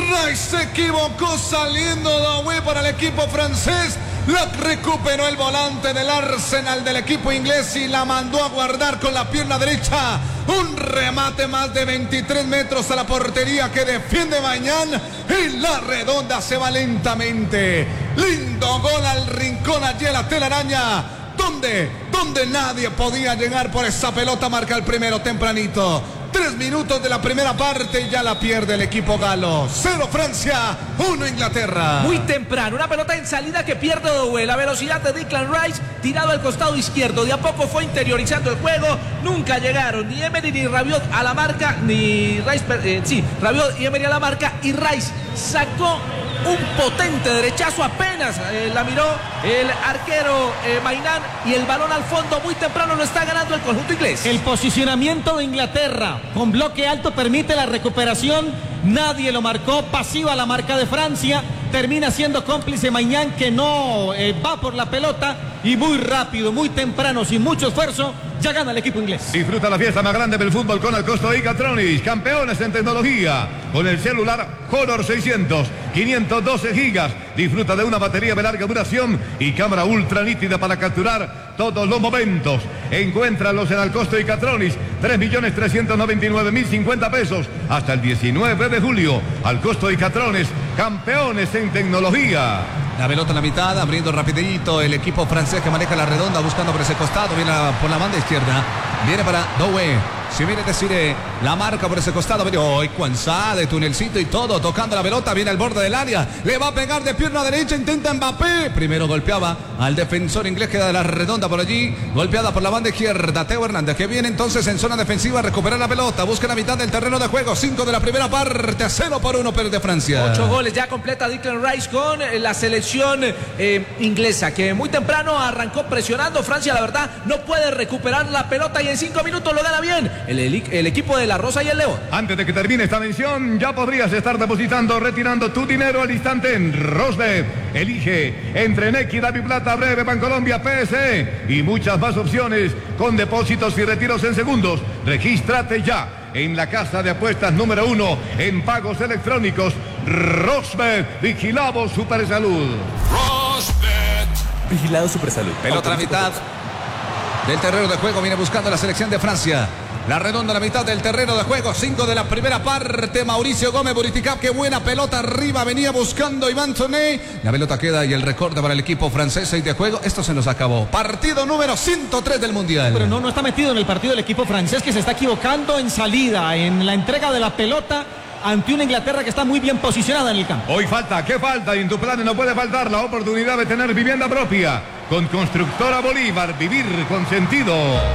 Rice se equivocó saliendo Doué para el equipo francés. La recuperó el volante del Arsenal del equipo inglés y la mandó a guardar con la pierna derecha. Un remate más de 23 metros a la portería que defiende Mañán. Y la redonda se va lentamente. Lindo gol al rincón allí en la telaraña. Donde nadie podía llegar por esa pelota. Marca el primero tempranito. 3 minutos de la primera parte y ya la pierde el equipo galo. 0 Francia, 1 Inglaterra. Muy temprano, una pelota en salida que pierde Doué. La velocidad de Declan Rice tirado al costado izquierdo. De a poco fue interiorizando el juego. Nunca llegaron ni Emery ni Rabiot a la marca. Ni Rice, Rabiot y Emery a la marca. Y Rice sacó un potente derechazo, apenas la miró el arquero Maynard, y el balón al fondo muy temprano lo está ganando el conjunto inglés. El posicionamiento de Inglaterra con bloque alto permite la recuperación. Nadie lo marcó, pasiva la marca de Francia. Termina siendo cómplice Maignan, que no va por la pelota, y muy rápido, muy temprano, sin mucho esfuerzo, ya gana el equipo inglés. Disfruta la fiesta más grande del fútbol con el costo de Catronics, campeones en tecnología. Con el celular Honor 600, 512 gigas. Disfruta de una batería de larga duración y cámara ultra nítida para capturar todos los momentos. Encuéntralos en el costo de Catronics, 3.399.050 pesos hasta el 19 de julio. Al costo de Catronics, campeones en tecnología. La pelota en la mitad, abriendo rapidito el equipo francés que maneja la redonda, buscando por ese costado, viene por la banda izquierda, viene para Doué, si viene Desiré, la marca por ese costado, viene hoy Quansah de tunelcito y todo, tocando la pelota, viene al borde del área, le va a pegar de pierna derecha, intenta Mbappé, primero golpeaba al defensor inglés, queda de la redonda por allí, golpeada por la banda izquierda, Teo Hernández, que viene entonces en zona defensiva a recuperar la pelota, busca la mitad del terreno de juego, 5 de la primera parte, 0-1 pierde Francia. 8 goles ya completa Declan Rice con la selección inglesa, que muy temprano arrancó presionando. Francia, la verdad, no puede recuperar la pelota y en 5 minutos lo gana bien el equipo de la Rosa y el León. Antes de que termine esta mención, ya podrías estar depositando, retirando tu dinero al instante en Rosbet. Elige entre Nequi, Davi Plata, Breve, Bancolombia, PSE y muchas más opciones con depósitos y retiros en segundos. Regístrate ya en la casa de apuestas número 1 en pagos electrónicos. Rosbet, vigilado Supersalud. Rosbet, vigilado Supersalud. Pelota a la mitad del terreno de juego, viene buscando la selección de Francia. La redonda a la mitad del terreno de juego, 5 de la primera parte. Mauricio Gómez, Buriticap, qué buena pelota arriba, venía buscando Iván Toné. La pelota queda y el recorte para el equipo francés, 6 de juego. Esto se nos acabó. Partido número 103 del Mundial. Pero no está metido en el partido el equipo francés, que se está equivocando en salida, en la entrega de la pelota, ante una Inglaterra que está muy bien posicionada en el campo. Hoy falta, ¿qué falta? Y en tu plan no puede faltar la oportunidad de tener vivienda propia. Con Constructora Bolívar, vivir con sentido.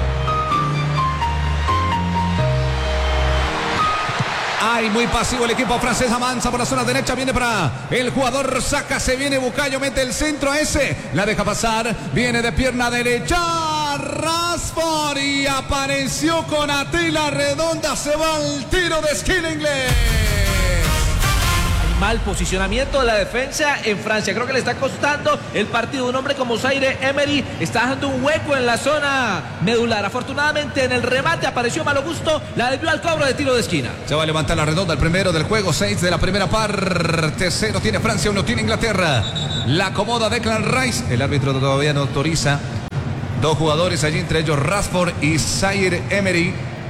Ay, muy pasivo el equipo francés, avanza por la zona derecha, viene para el jugador, saca, se viene Bucayo, mete el centro a ese, la deja pasar, viene de pierna derecha, Rashford, y apareció con Atila redonda, se va al tiro de esquina inglés. Mal posicionamiento de la defensa en Francia, creo que le está costando el partido. Un hombre como Zaire Emery está dejando un hueco en la zona medular. Afortunadamente en el remate apareció Malo Gusto, la desvió al cobro de tiro de esquina. Se va a levantar la redonda, el primero del juego, 6 de la primera parte, 0 tiene Francia, 1 tiene Inglaterra. La acomoda Declan Rice, el árbitro todavía no autoriza. 2 jugadores allí, entre ellos Rashford y Zaire Emery.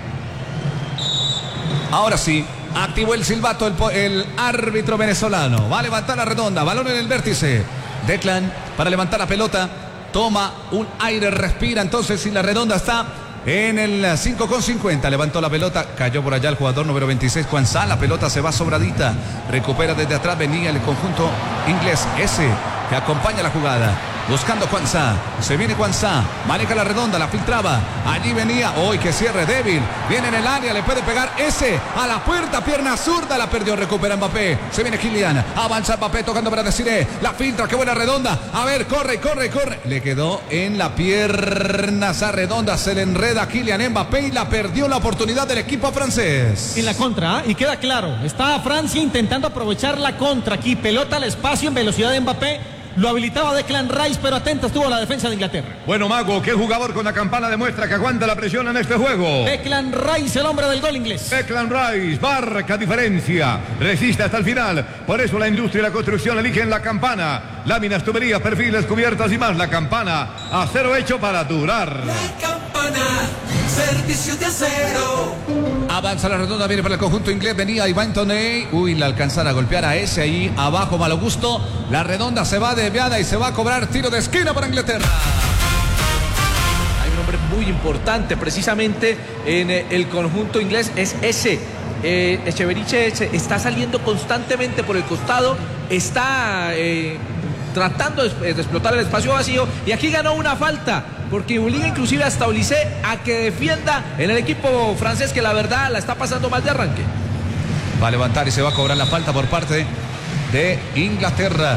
Ahora sí, activó el silbato el árbitro venezolano. Va a levantar la redonda, balón en el vértice. Declan para levantar la pelota. Toma un aire, respira. Entonces, si la redonda está en el 5,50. Levantó la pelota, cayó por allá el jugador número 26, Quansah. La pelota se va sobradita. Recupera desde atrás, venía el conjunto inglés. Ese que acompaña la jugada. Buscando Quansah, se viene Quansah, maneja la redonda, la filtraba, allí venía, hoy que cierre débil, viene en el área, le puede pegar ese a la puerta, pierna zurda, la perdió, recupera Mbappé, se viene Kylian, avanza Mbappé tocando para Desiré, la filtra, qué buena redonda, a ver, corre, le quedó en la pierna esa redonda, se le enreda a Kylian Mbappé y la perdió la oportunidad del equipo francés. En la contra, y queda claro, está Francia intentando aprovechar la contra aquí, pelota al espacio en velocidad de Mbappé. Lo habilitaba Declan Rice, pero atenta estuvo la defensa de Inglaterra. Bueno, Mago, ¿qué jugador con la campana demuestra que aguanta la presión en este juego? Declan Rice, el hombre del gol inglés. Declan Rice, marca diferencia, resiste hasta el final. Por eso la industria y la construcción eligen la campana. Láminas, tuberías, perfiles, cubiertas y más. La campana, acero hecho para durar. La campana, servicio de acero. Avanza la redonda, viene para el conjunto inglés, venía Ivan Toney. Uy, la alcanzara a golpear a ese ahí abajo, malo gusto. La redonda se va desviada y se va a cobrar tiro de esquina para Inglaterra. Hay un hombre muy importante precisamente en el conjunto inglés, es ese. Echeveriche está saliendo constantemente por el costado, está tratando de explotar el espacio vacío, y aquí ganó una falta porque obliga inclusive hasta Olise a que defienda en el equipo francés, que la verdad la está pasando mal de arranque. Va a levantar y se va a cobrar la falta por parte de Inglaterra.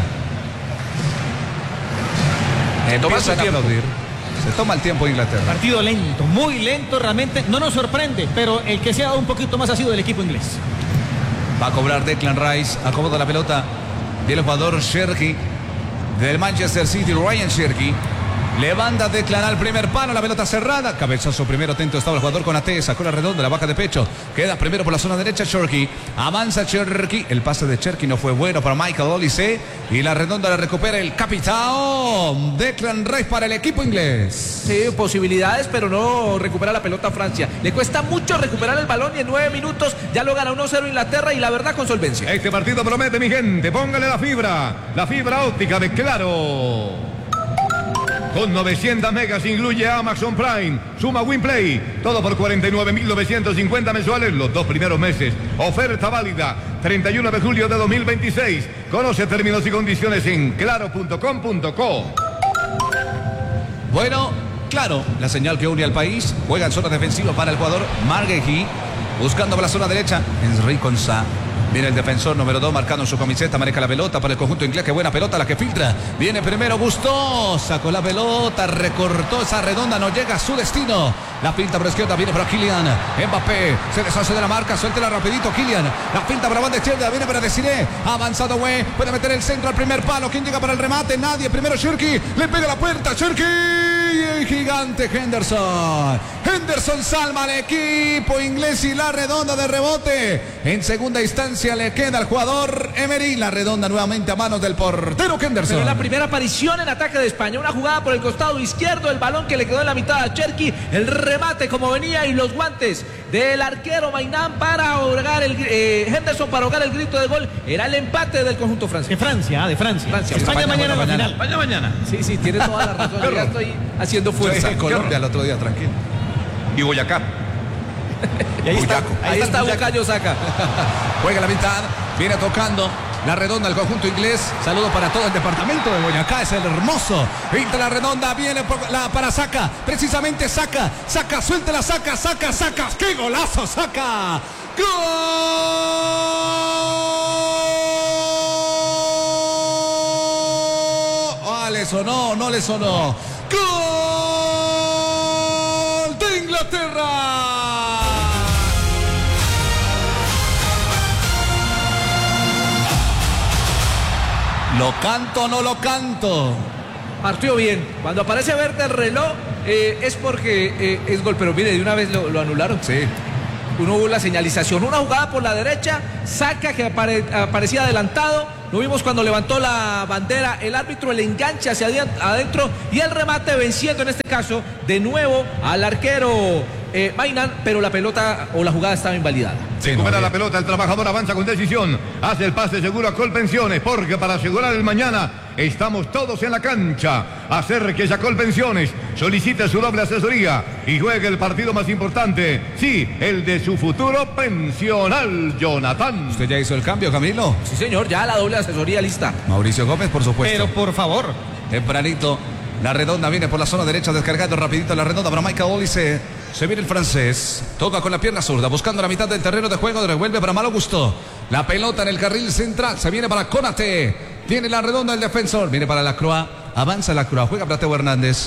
Empiezan a aplaudir. Se toma el tiempo Inglaterra. Partido lento, muy lento realmente. No nos sorprende, pero el que se ha dado un poquito más ha sido el equipo inglés. Va a cobrar Declan Rice. Acomoda la pelota. Viene el jugador Cherki del Manchester City, Ryan Cherki. Levanta Declan al primer palo, la pelota cerrada. Cabezazo primero, atento estaba el jugador con AT. Sacó la redonda, la baja de pecho. Queda primero por la zona derecha Cherki. Avanza Cherki. El pase de Cherki no fue bueno para Michael Olise. Y la redonda la recupera el capitán Declan Rice para el equipo inglés. Sí, posibilidades, pero no recupera la pelota a Francia. Le cuesta mucho recuperar el balón y en 9 minutos ya lo gana 1-0 Inglaterra, y la verdad con solvencia. Este partido promete, mi gente. Póngale la fibra óptica de Claro. Con 900 megas incluye Amazon Prime, suma WinPlay, todo por 49.950 mensuales los 2 primeros meses. Oferta válida 31 de julio de 2026. Conoce términos y condiciones en claro.com.co. Bueno, claro, la señal que une al país. Juega en zona defensiva para el jugador Margueji. Buscando por la zona derecha, Enrique Nsá. Viene el defensor número 2 marcando en su camiseta, maneja la pelota para el conjunto inglés. Qué buena pelota la que filtra. Viene primero Gusto, sacó la pelota, recortó esa redonda, no llega a su destino. La pinta por izquierda, viene para Kylian Mbappé, se deshace de la marca, suéltela rapidito Kylian. La pinta para banda izquierda, viene para Desiré. Avanzado güey, puede meter el centro al primer palo. ¿Quién llega para el remate? Nadie. Primero Cherki, le pega la puerta Cherki. El gigante Henderson. Henderson salva al equipo inglés y la redonda de rebote. En segunda instancia le queda al jugador Emery. La redonda nuevamente a manos del portero Henderson. Pero la primera aparición en ataque de España. Una jugada por el costado izquierdo. El balón que le quedó en la mitad a Cherki. El remate como venía y los guantes del arquero Maignan para ahogar Henderson para ahogar el grito de gol. Era el empate del conjunto francés. De Francia. España mañana en la final. España mañana. Sí, tiene toda la razón. Ya estoy haciendo fuerza. Colombia el otro día, tranquilo. Y Boyacá. Y ahí está Bucayo Saka. Juega la mitad, viene tocando la redonda el conjunto inglés. Saludo para todo el departamento de Boyacá, es el hermoso. Pinta la redonda, viene para Saka. Precisamente Saka, suelta la Saka. ¡Qué golazo Saka! ¡Gol! Ah, le sonó, no le sonó. ¡Gol de Inglaterra! ¿Lo canto o no lo canto? Partió bien. Cuando aparece verde el reloj es porque es gol. Pero mire, de una vez lo anularon. Sí. Uno hubo la señalización. Una jugada por la derecha. Saka que aparecía adelantado. Lo vimos cuando levantó la bandera. El árbitro le engancha hacia adentro. Y el remate venciendo en este caso de nuevo al arquero Maignan. Pero la pelota o la jugada estaba invalidada. Recupera la pelota, el trabajador avanza con decisión, hace el pase seguro a Colpensiones, porque para asegurar el mañana estamos todos en la cancha. Acérquese a Colpensiones, solicite su doble asesoría y juegue el partido más importante, sí, el de su futuro pensional, Jonathan. ¿Usted ya hizo el cambio, Camilo? Sí, señor, ya la doble asesoría lista. Mauricio Gómez, por supuesto. Pero por favor. Tempranito, la redonda viene por la zona derecha, descargando rapidito la redonda para Michael Olise. Se viene el francés, toca con la pierna zurda, buscando la mitad del terreno de juego, devuelve para Malo Gusto. La pelota en el carril central, se viene para Konaté. Tiene la redonda el defensor, viene para Lacroix, avanza Lacroix, juega para Teo Hernández.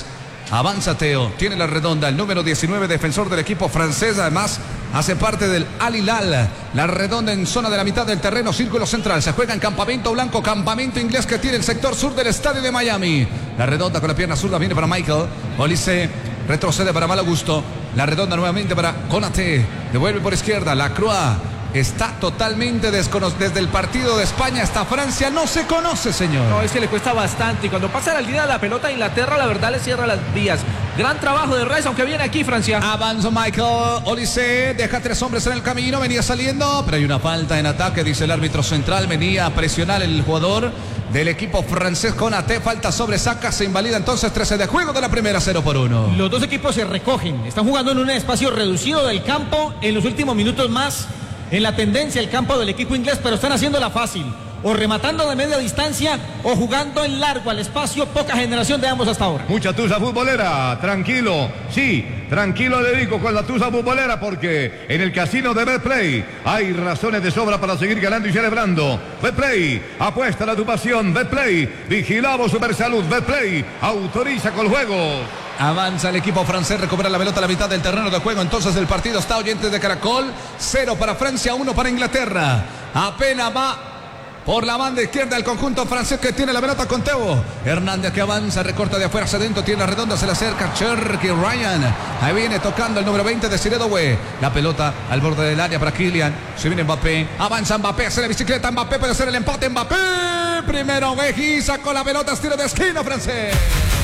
Avanza Teo, tiene la redonda, el número 19, defensor del equipo francés, además hace parte del Al Hilal. La redonda en zona de la mitad del terreno, círculo central, se juega en campamento blanco, campamento inglés que tiene el sector sur del estadio de Miami. La redonda con la pierna zurda viene para Michael Olise, retrocede para Mal Augusto, la redonda nuevamente para Konaté, devuelve por izquierda, Lacroix. Está totalmente desconocido. Desde el partido de España hasta Francia no se conoce, señor. No, es que le cuesta bastante. Y cuando pasa la línea de la pelota a Inglaterra, la verdad le cierra las vías. Gran trabajo de Rice, aunque viene aquí Francia. Avanza Michael Olise, deja 3 hombres en el camino, venía saliendo, pero hay una falta en ataque, dice el árbitro central. Venía a presionar el jugador del equipo francés Konaté. Falta sobre Saka, se invalida entonces 13 de juego de la primera, 0-1. Los dos equipos se recogen. Están jugando en un espacio reducido del campo. En los últimos minutos más en la tendencia el campo del equipo inglés, pero están haciéndola fácil, o rematando de media distancia o jugando en largo al espacio. Poca generación de ambos hasta ahora. Mucha tusa futbolera, tranquilo, sí, tranquilo le digo con la tusa futbolera, porque en el casino de Betplay hay razones de sobra para seguir ganando y celebrando. Betplay, apuesta a tu pasión. Betplay, vigilamos Supersalud. Betplay, autoriza con juegos. Avanza el equipo francés, recupera la pelota a la mitad del terreno de juego. Entonces el partido está, oyentes de Caracol, 0 para Francia, 1 para Inglaterra. Apenas va por la banda izquierda el conjunto francés que tiene la pelota con Teo Hernández, que avanza, recorta de afuera hacia adentro, tiene la redonda, se le acerca Cherky Ryan. Ahí viene tocando el número 20 de Siredoué. La pelota al borde del área para Kylian. Se viene Mbappé, avanza Mbappé, hace la bicicleta Mbappé, puede hacer el empate Mbappé. Primero Gueji, sacó la pelota, estilo de esquina francés.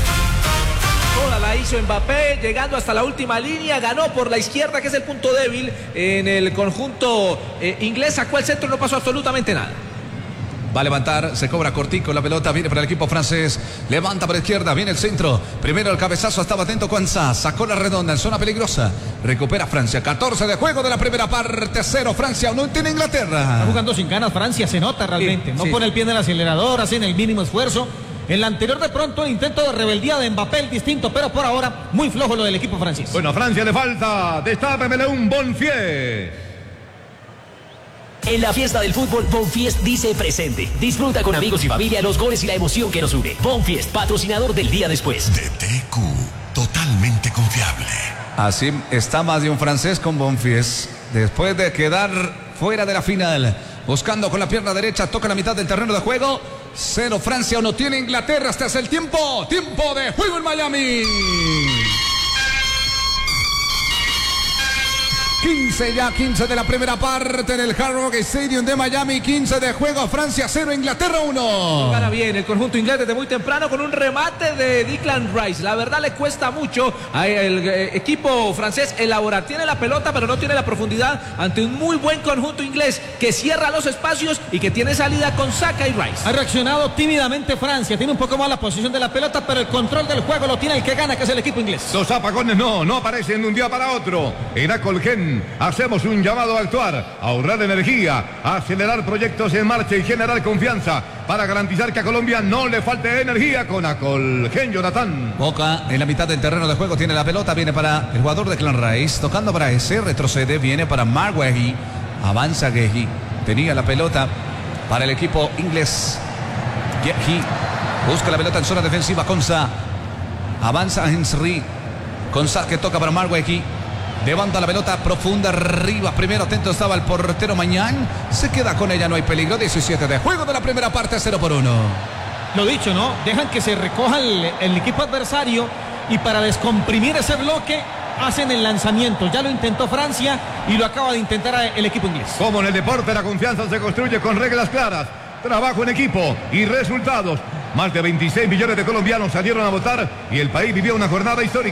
Toda la hizo Mbappé, llegando hasta la última línea, ganó por la izquierda, que es el punto débil en el conjunto inglés, sacó el centro, no pasó absolutamente nada. Va a levantar, se cobra cortico, la pelota viene para el equipo francés, levanta por izquierda, viene el centro, primero el cabezazo, estaba atento Kwanzaa, sacó la redonda en zona peligrosa, recupera Francia, 14 de juego de la primera parte, 0 Francia, 1 tiene Inglaterra. Está jugando sin ganas Francia, se nota realmente, no pone el pie en el acelerador, hacen el mínimo esfuerzo. En la anterior de pronto intento de rebeldía de Mbappé distinto, pero por ahora muy flojo lo del equipo francés. Bueno, a Francia le falta, destápemele un Bonfies. En la fiesta del fútbol, Bonfies dice presente. Disfruta con amigos y familia los goles y la emoción que nos une. Bonfies, patrocinador del día después. DTQ, totalmente confiable. Así está más de un francés con Bonfies, después de quedar fuera de la final. Buscando con la pierna derecha, toca la mitad del terreno de juego. 0 Francia, 1 tiene Inglaterra. Este es el tiempo. Tiempo de juego en Miami. 15 de la primera parte en el Hard Rock Stadium de Miami. 15 de juego, Francia 0, Inglaterra 1. Gana bien el conjunto inglés desde muy temprano con un remate de Declan Rice. La verdad le cuesta mucho al equipo francés elaborar. Tiene la pelota pero no tiene la profundidad ante un muy buen conjunto inglés que cierra los espacios y que tiene salida con Saka y Rice. Ha reaccionado tímidamente Francia, tiene un poco más la posición de la pelota, pero el control del juego lo tiene el que gana, que es el equipo inglés. Los apagones no aparecen de un día para otro. En Acolgen hacemos un llamado a actuar, a ahorrar energía, a acelerar proyectos en marcha y generar confianza para garantizar que a Colombia no le falte energía con Acolgen. Jonathan. Boca en la mitad del terreno de juego, tiene la pelota, viene para el jugador de Declan Rice, tocando para ese, retrocede, viene para Mark Guehi, avanza Guehi, tenía la pelota para el equipo inglés. Guehi busca la pelota en zona defensiva, Kwanzaa, avanza Henry, Kwanzaa que toca para Mark Guehi. Levanta la pelota profunda arriba. Primero atento estaba el portero Mañán. Se queda con ella, no hay peligro. 17 de juego de la primera parte, 0-1. Lo dicho, ¿no? Dejan que se recoja el equipo adversario y para descomprimir ese bloque hacen el lanzamiento. Ya lo intentó Francia y lo acaba de intentar el equipo inglés. Como en el deporte, la confianza se construye con reglas claras, trabajo en equipo y resultados. Más de 26 millones de colombianos salieron a votar y el país vivió una jornada histórica.